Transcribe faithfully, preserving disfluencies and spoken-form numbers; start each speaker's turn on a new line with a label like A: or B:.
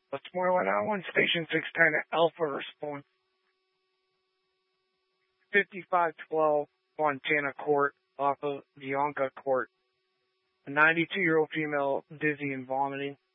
A: What's more, one oh one, Station six ten Alpha response. fifty-five twelve Fontana Court off of Bianca Court. A ninety-two-year-old female dizzy and vomiting.